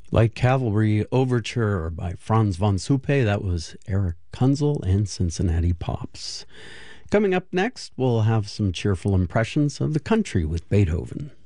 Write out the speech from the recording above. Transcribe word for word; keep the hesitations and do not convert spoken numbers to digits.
Light Cavalry Overture by Franz von Suppe. That was Eric Kunzel and Cincinnati Pops. Coming up next, we'll have some cheerful impressions of the country with Beethoven.